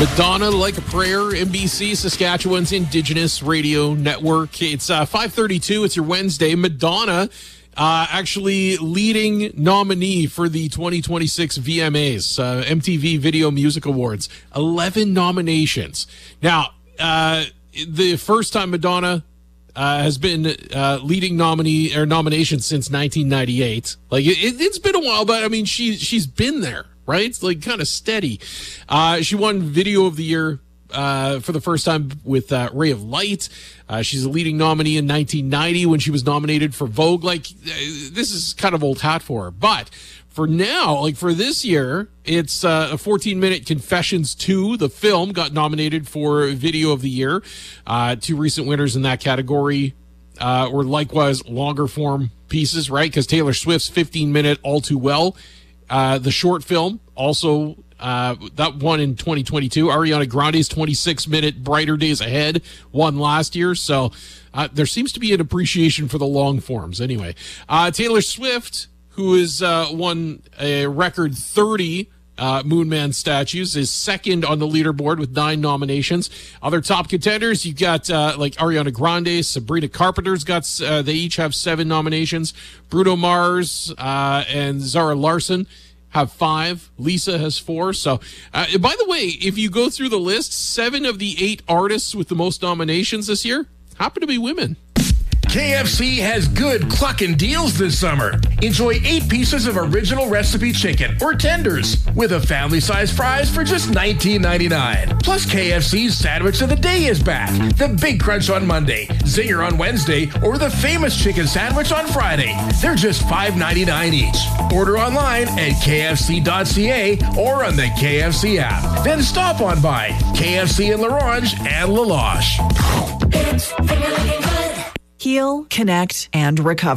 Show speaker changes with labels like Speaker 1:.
Speaker 1: Madonna, Like a Prayer, NBC, Saskatchewan's Indigenous Radio Network. It's 5:32. It's your Wednesday. Madonna, actually leading nominee for the 2026 VMAs, MTV Video Music Awards. 11 nominations. Now, the first time Madonna has been leading nominee or nomination since 1998. Like it's been a while, but I mean she's been there. Right? It's like kind of steady. She won Video of the Year for the first time with Ray of Light. She's a leading nominee in 1990 when she was nominated for Vogue. Like, this is kind of old hat for her. But for now, like for this year, it's a 14-minute Confessions 2. The film got nominated for Video of the Year. Two recent winners in that category were likewise longer form pieces, right? Because Taylor Swift's 15-minute All Too Well. The short film also that won in 2022. Ariana Grande's 26-minute Brighter Days Ahead won last year. So there seems to be an appreciation for the long forms. Anyway, Taylor Swift, who has won a record 30 Moonman statues, is second on the leaderboard with 9 nominations. Other top contenders, you got like Ariana Grande, Sabrina Carpenter's got, they each have 7 nominations. Bruno Mars and Zara Larsson have 5. Lisa has 4. So, by the way, if you go through the list, 7 of the 8 artists with the most nominations this year happen to be women.
Speaker 2: KFC has good cluckin' deals this summer. Enjoy 8 pieces of original recipe chicken or tenders with a family-sized fries for just $19.99. Plus, KFC's Sandwich of the Day is back. The Big Crunch on Monday, Zinger on Wednesday, or the famous chicken sandwich on Friday. They're just $5.99 each. Order online at kfc.ca or on the KFC app. Then stop on by KFC in Larange and La Loche.
Speaker 3: Heal, connect, and recover.